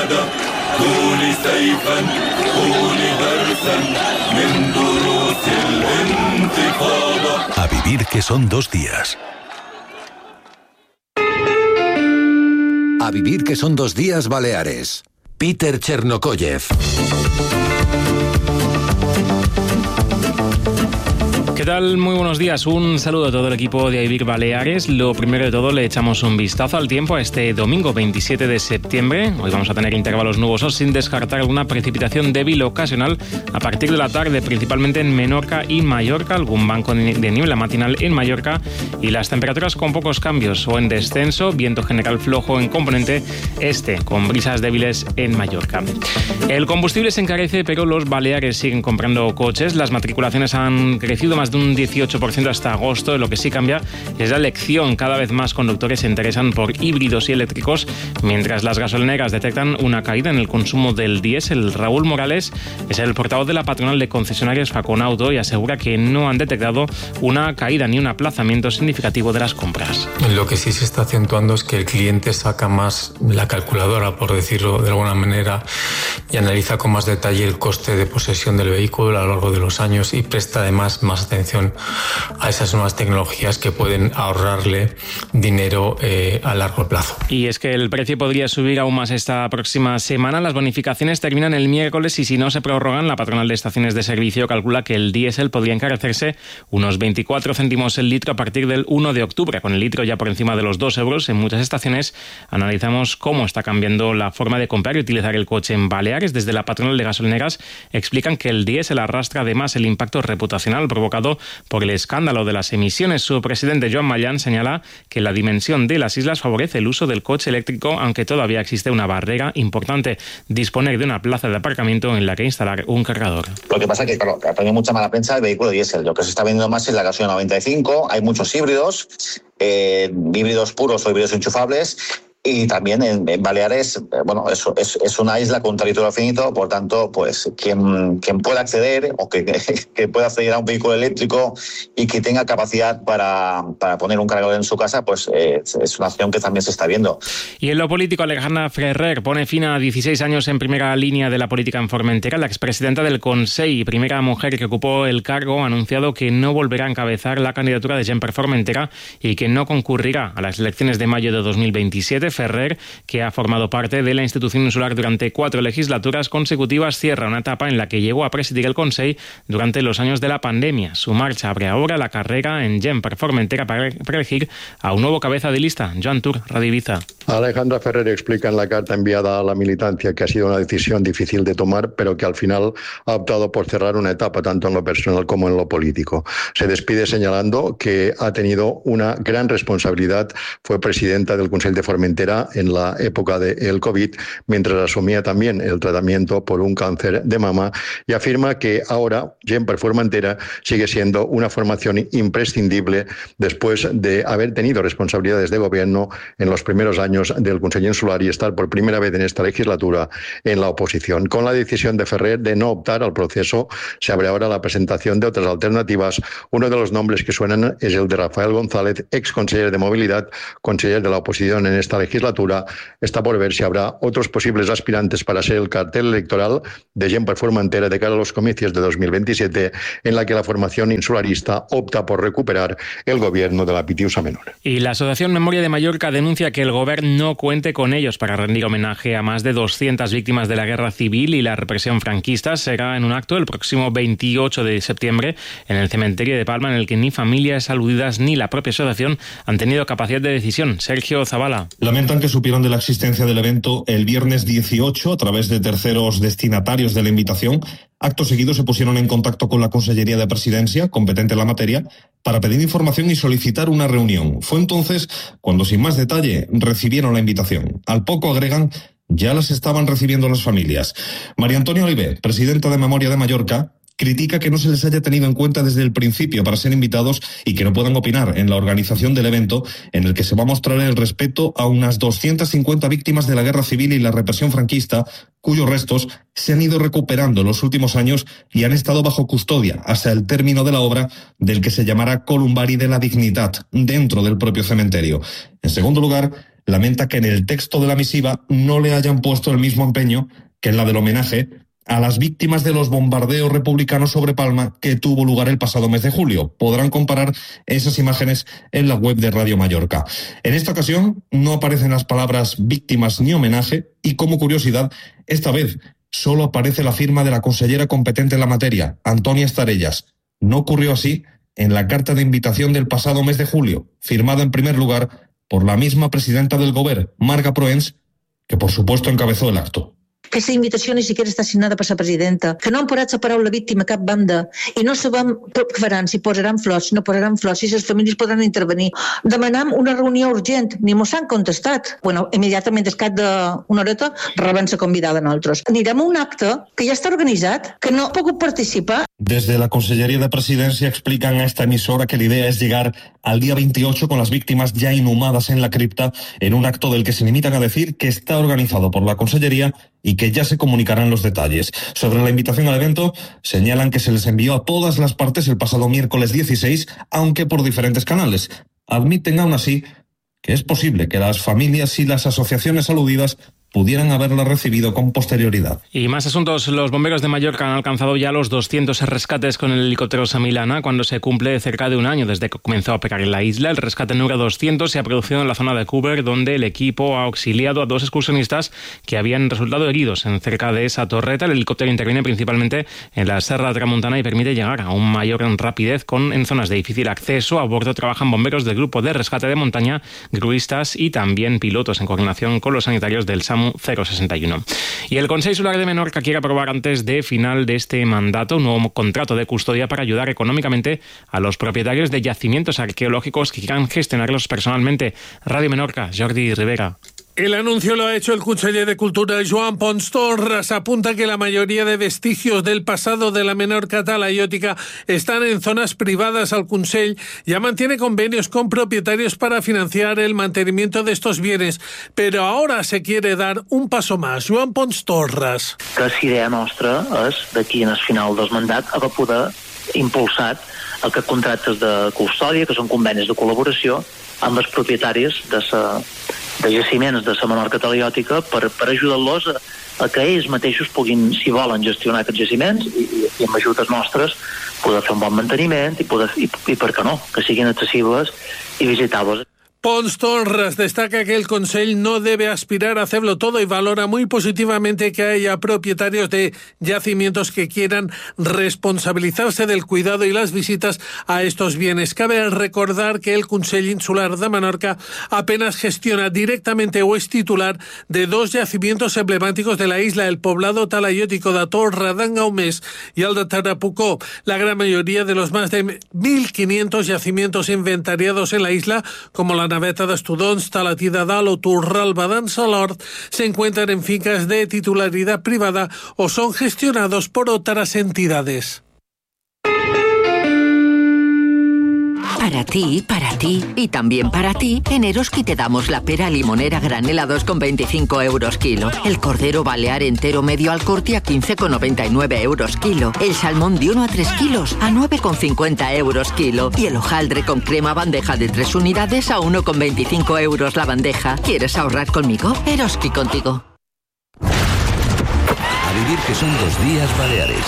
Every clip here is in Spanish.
الشهادة كوني سيفا كوني درسا من دروس الانتفاضة. A vivir que son 2 días. A vivir que son 2 días Baleares. Peter Chernokoyev. ¿Qué tal? Muy buenos días. Un saludo a todo el equipo de A Vivir Baleares. Lo primero de todo, le echamos un vistazo al tiempo a este domingo 27 de septiembre. Hoy vamos a tener intervalos nubosos sin descartar alguna precipitación débil ocasional a partir de la tarde, principalmente en Menorca y Mallorca, algún banco de niebla matinal en Mallorca y las temperaturas con pocos cambios o en descenso, viento general flojo en componente este, con brisas débiles en Mallorca. El combustible se encarece, pero los baleares siguen comprando coches. Las matriculaciones han crecido más de un 18% hasta agosto. Lo que sí cambia es la elección. Cada vez más conductores se interesan por híbridos y eléctricos, mientras las gasolineras detectan una caída en el consumo del diésel. Raúl Morales es el portavoz de la patronal de concesionarios Faconauto y asegura que no han detectado una caída ni un aplazamiento significativo de las compras. Lo que sí se está acentuando es que el cliente saca más la calculadora, por decirlo de alguna manera, y analiza con más detalle el coste de posesión del vehículo a lo largo de los años y presta además más atención a esas nuevas tecnologías que pueden ahorrarle dinero a largo plazo. Y es que el precio podría subir aún más esta próxima semana. Las bonificaciones terminan el miércoles y si no se prorrogan, la patronal de estaciones de servicio calcula que el diésel podría encarecerse unos 24 céntimos el litro a partir del 1 de octubre, con el litro ya por encima de los 2 euros. En muchas estaciones analizamos cómo está cambiando la forma de comprar y utilizar el coche en Baleares. Desde la patronal de gasolineras explican que el diésel arrastra además el impacto reputacional provocado por el escándalo de las emisiones. Su presidente, Joan Mallán, señala que la dimensión de las islas favorece el uso del coche eléctrico, aunque todavía existe una barrera importante: disponer de una plaza de aparcamiento en la que instalar un cargador. Lo que pasa es que, claro, ha tenido mucha mala prensa el vehículo diésel. Lo que se está vendiendo más es la gasolina 95. Hay muchos híbridos, híbridos puros o híbridos enchufables. Y también en Baleares, bueno, es una isla con un territorio finito, por tanto, pues quien pueda acceder o que pueda acceder a un vehículo eléctrico y que tenga capacidad para poner un cargador en su casa, pues es una opción que también se está viendo. Y en lo político, Alejandra Ferrer pone fin a 16 años en primera línea de la política en Formentera. La expresidenta del Consell, primera mujer que ocupó el cargo, ha anunciado que no volverá a encabezar la candidatura de Gent per Formentera y que no concurrirá a las elecciones de mayo de 2027. Ferrer, que ha formado parte de la institución insular durante 4 legislaturas consecutivas, cierra una etapa en la que llegó a presidir el Consell durante los años de la pandemia. Su marcha abre ahora la carrera en Gent per Formentera para elegir a un nuevo cabeza de lista. Joan Tur, Radio Ibiza. Alejandra Ferrer explica en la carta enviada a la militancia que ha sido una decisión difícil de tomar, pero que al final ha optado por cerrar una etapa tanto en lo personal como en lo político. Se despide señalando que ha tenido una gran responsabilidad. Fue presidenta del Consell de Formentera en la época del COVID, mientras asumía también el tratamiento por un cáncer de mama, y afirma que ahora Gent per Formentera sigue siendo una formación imprescindible después de haber tenido responsabilidades de gobierno en los primeros años del Consell Insular y estar por primera vez en esta legislatura en la oposición. Con la decisión de Ferrer de no optar al proceso, se abre ahora la presentación de otras alternativas. Uno de los nombres que suenan es el de Rafael González, ex conseller de Movilidad, conseller de la oposición en esta legislatura. Está por ver si habrá otros posibles aspirantes para ser el cartel electoral de Gent per Formentera de cara a los comicios de 2027, en la que la formación insularista opta por recuperar el gobierno de la Pitiusa Menor. Y la Asociación Memoria de Mallorca denuncia que el gobierno no cuente con ellos para rendir homenaje a más de 200 víctimas de la guerra civil y la represión franquista. Será en un acto el próximo 28 de septiembre en el cementerio de Palma, en el que ni familias aludidas ni la propia asociación han tenido capacidad de decisión. Sergio Zavala. Lamentan que supieron de la existencia del evento el viernes 18 a través de terceros destinatarios de la invitación. Acto seguido se pusieron en contacto con la Consellería de Presidencia, competente en la materia, para pedir información y solicitar una reunión. Fue entonces cuando, sin más detalle, recibieron la invitación. Al poco, agregan, ya las estaban recibiendo las familias. María Antonia Oliver, presidenta de Memoria de Mallorca, critica que no se les haya tenido en cuenta desde el principio para ser invitados y que no puedan opinar en la organización del evento, en el que se va a mostrar el respeto a unas 250 víctimas de la guerra civil y la represión franquista, cuyos restos se han ido recuperando en los últimos años y han estado bajo custodia hasta el término de la obra del que se llamará Columbari de la Dignitat, dentro del propio cementerio. En segundo lugar, lamenta que en el texto de la misiva no le hayan puesto el mismo empeño que en la del homenaje a las víctimas de los bombardeos republicanos sobre Palma que tuvo lugar el pasado mes de julio. Podrán comparar esas imágenes en la web de Radio Mallorca. En esta ocasión no aparecen las palabras víctimas ni homenaje y, como curiosidad, esta vez solo aparece la firma de la consellera competente en la materia, Antonia Estarellas. No ocurrió así en la carta de invitación del pasado mes de julio, firmada en primer lugar por la misma presidenta del Govern, Marga Proens, que por supuesto encabezó el acto. Aquesta invitació ni siquiera està signada per la presidenta, que no han parat la paraula víctima a cap banda i no sabem què faran, si posaran flors, si no posaran flors, si les famílies podran intervenir. Demanam una reunió urgent, ni mos han contestat. Bueno, immediatament al cap d'una horeta reben la convidada nosaltres. Anirem a un acte que ja està organitzat, que no ha pogut participar. Desde la Consellería de Presidencia explican a esta emisora que la idea es llegar al día 28 con las víctimas ya inhumadas en la cripta en un acto del que se limitan a decir que está organizado por la Consellería y que ya se comunicarán los detalles. Sobre la invitación al evento, señalan que se les envió a todas las partes el pasado miércoles 16, aunque por diferentes canales. Admiten aún así que es posible que las familias y las asociaciones aludidas pudieran haberla recibido con posterioridad. Y más asuntos. Los bomberos de Mallorca han alcanzado ya los 200 rescates con el helicóptero Samilana cuando se cumple cerca de un año desde que comenzó a operar en la isla. El rescate número 200 se ha producido en la zona de Cúber, donde el equipo ha auxiliado a 2 excursionistas que habían resultado heridos en cerca de esa torreta. El helicóptero interviene principalmente en la Serra Tramuntana y permite llegar a un mayor rapidez en zonas de difícil acceso. A bordo trabajan bomberos del grupo de rescate de montaña, gruistas y también pilotos en coordinación con los sanitarios del SAMU 061. Y el Consell Solar de Menorca quiere aprobar antes de final de este mandato un nuevo contrato de custodia para ayudar económicamente a los propietarios de yacimientos arqueológicos que quieran gestionarlos personalmente. Radio Menorca, Jordi Rivera. El anuncio lo ha hecho el conseller de Cultura, Joan Pons Torres. Apunta que la mayoría de vestigios del pasado de la Menorca talayótica están en zonas privadas al Consell. Ya mantiene convenios con propietarios para financiar el mantenimiento de estos bienes. Pero ahora se quiere dar un paso más. Joan Pons Torres. Que la idea nostra és, d'aquí en el final del mandat, haver poder impulsar aquests contractes de custòdia, que són convenis de col·laboració amb els propietaris de jaciments de la Menorca talayòtica per ajudar-los a que ells mateixos puguin, si volen, gestionar aquests jaciments i amb ajudes nostres poder fer un bon manteniment i per què no, que siguin accessibles i visitables. Pons Torres destaca que el Consell no debe aspirar a hacerlo todo y valora muy positivamente que haya propietarios de yacimientos que quieran responsabilizarse del cuidado y las visitas a estos bienes. Cabe recordar que el Consell Insular de Menorca apenas gestiona directamente o es titular de 2 yacimientos emblemáticos de la isla, el poblado talayótico de Torre d'en Gaumés y el de Tarapucó. La gran mayoría de los más de 1.500 yacimientos inventariados en la isla, como la Naveta d'Estudons, Talatí de Dalt o Torralba d'en Salord, se encuentran en fincas de titularidad privada o son gestionados por otras entidades. Para ti y también para ti, en Eroski te damos la pera limonera granel a 2,25 euros kilo. El cordero balear entero medio al corte a 15,99 euros kilo. El salmón de 1 a 3 kilos a 9,50 euros kilo. Y el hojaldre con crema bandeja de 3 unidades a 1,25 euros la bandeja. ¿Quieres ahorrar conmigo? Eroski contigo. A vivir que son 2 días Baleares.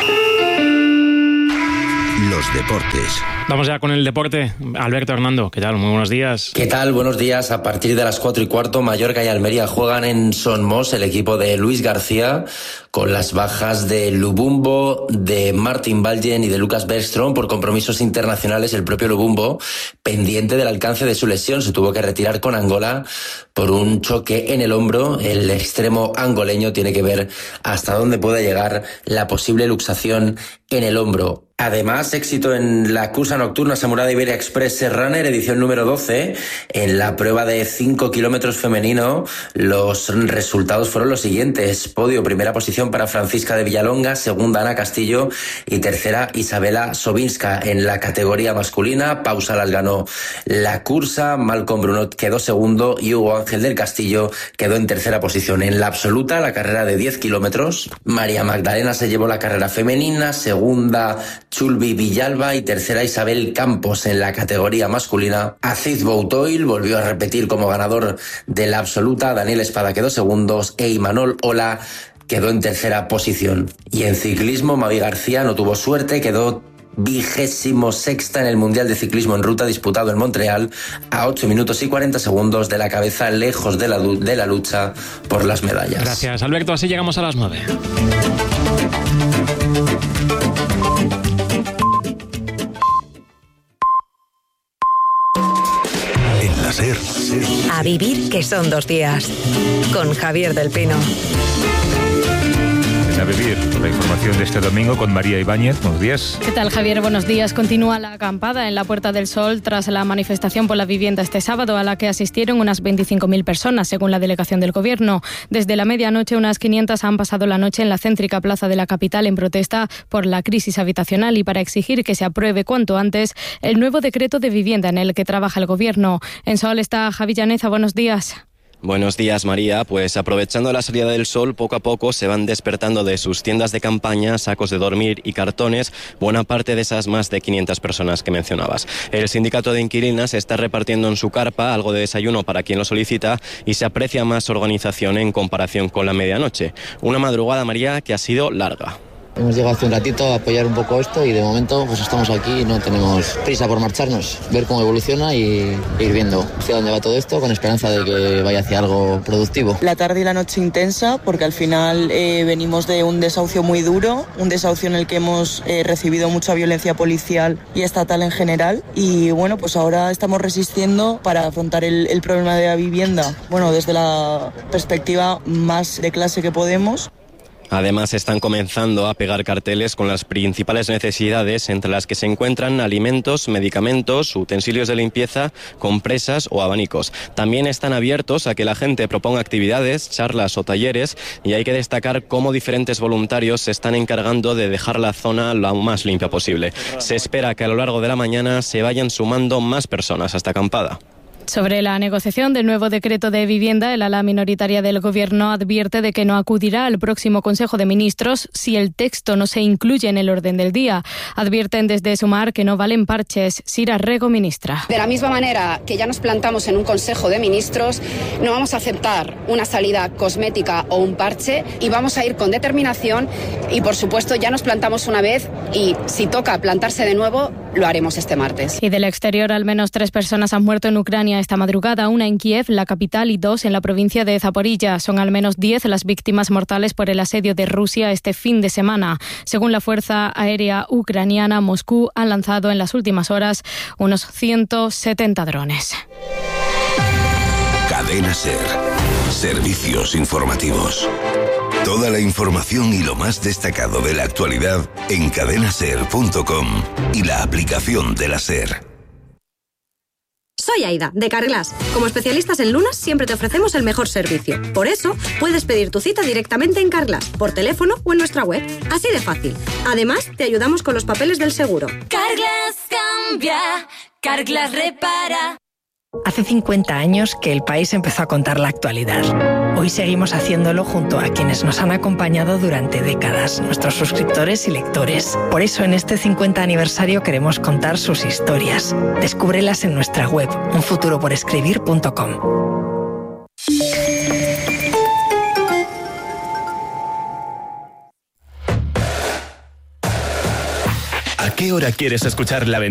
Los deportes. Vamos ya con el deporte. Alberto Hernando, ¿qué tal? Muy buenos días. ¿Qué tal? Buenos días. A partir de las 4:15, Mallorca y Almería juegan en Son Mos, el equipo de Luis García, con las bajas de Lubumbo, de Martin Valjen y de Lucas Bergström por compromisos internacionales. El propio Lubumbo, pendiente del alcance de su lesión, se tuvo que retirar con Angola por un choque en el hombro. El extremo angoleño tiene que ver hasta dónde puede llegar la posible luxación en el hombro. Además, éxito en la cursa nocturna Samurada Iberia Express Runner, edición número 12. En la prueba de 5 kilómetros femenino, los resultados fueron los siguientes. Podio, primera posición para Francisca de Villalonga, segunda Ana Castillo y tercera Isabela Sobinska. En la categoría masculina, Pau Salas ganó la cursa, Malcolm Brunot quedó segundo y Hugo Ángel del Castillo quedó en tercera posición. En la absoluta, la carrera de 10 kilómetros, María Magdalena se llevó la carrera femenina, segunda Chulbi Villalba y tercera Isabel Campos. En la categoría masculina, Aziz Boutoil volvió a repetir como ganador de la absoluta, Daniel Espada quedó segundos e Imanol Ola quedó en tercera posición. Y en ciclismo, Mavi García no tuvo suerte, quedó 26ª en el Mundial de Ciclismo en Ruta disputado en Montreal, a 8 minutos y 40 segundos de la cabeza, lejos de la lucha por las medallas. Gracias, Alberto. Así llegamos a las 9. En la SER. A vivir que son 2 días. Con Javier del Pino. A vivir, la información de este domingo con María Ibáñez. Buenos días. ¿Qué tal, Javier? Buenos días. Continúa la acampada en la Puerta del Sol tras la manifestación por la vivienda este sábado, a la que asistieron unas 25.000 personas, según la delegación del Gobierno. Desde la medianoche, unas 500 han pasado la noche en la céntrica plaza de la capital en protesta por la crisis habitacional y para exigir que se apruebe cuanto antes el nuevo decreto de vivienda en el que trabaja el Gobierno. En Sol está Javi Llaneza. Buenos días. Buenos días, María. Pues aprovechando la salida del sol, poco a poco se van despertando de sus tiendas de campaña, sacos de dormir y cartones buena parte de esas más de 500 personas que mencionabas. El sindicato de inquilinas está repartiendo en su carpa algo de desayuno para quien lo solicita y se aprecia más organización en comparación con la medianoche. Una madrugada, María, que ha sido larga. Hemos llegado hace un ratito a apoyar un poco esto y de momento pues estamos aquí y no tenemos prisa por marcharnos, ver cómo evoluciona y ir viendo hacia dónde va todo esto con esperanza de que vaya hacia algo productivo. La tarde y la noche intensa porque al final venimos de un desahucio muy duro, un desahucio en el que hemos recibido mucha violencia policial y estatal en general y bueno, pues ahora estamos resistiendo para afrontar el problema de la vivienda, bueno, desde la perspectiva más de clase que podemos. Además, están comenzando a pegar carteles con las principales necesidades, entre las que se encuentran alimentos, medicamentos, utensilios de limpieza, compresas o abanicos. También están abiertos a que la gente proponga actividades, charlas o talleres, y hay que destacar cómo diferentes voluntarios se están encargando de dejar la zona lo más limpia posible. Se espera que a lo largo de la mañana se vayan sumando más personas a esta acampada. Sobre la negociación del nuevo decreto de vivienda, el ala minoritaria del Gobierno advierte de que no acudirá al próximo Consejo de Ministros si el texto no se incluye en el orden del día. Advierten desde Sumar que no valen parches. Sira Rego, ministra. De la misma manera que ya nos plantamos en un Consejo de Ministros, no vamos a aceptar una salida cosmética o un parche y vamos a ir con determinación y, por supuesto, ya nos plantamos una vez y si toca plantarse de nuevo, lo haremos este martes. Y del exterior, al menos 3 personas han muerto en Ucrania esta madrugada, una en Kiev, la capital, y 2 en la provincia de Zaporilla. Son al menos 10 las víctimas mortales por el asedio de Rusia este fin de semana. Según la Fuerza Aérea Ucraniana, Moscú ha lanzado en las últimas horas unos 170 drones. Cadena SER. Servicios informativos. Toda la información y lo más destacado de la actualidad en cadenaser.com y la aplicación de la SER. Soy Aida, de Carglass. Como especialistas en lunas, siempre te ofrecemos el mejor servicio. Por eso, puedes pedir tu cita directamente en Carglass, por teléfono o en nuestra web. Así de fácil. Además, te ayudamos con los papeles del seguro. Carglass cambia, Carglass repara. Hace 50 años que el país empezó a contar la actualidad. Hoy seguimos haciéndolo junto a quienes nos han acompañado durante décadas, nuestros suscriptores y lectores. Por eso en este 50 aniversario queremos contar sus historias. Descúbrelas en nuestra web, unfuturoporescribir.com. ¿A qué hora quieres escuchar La Ventana?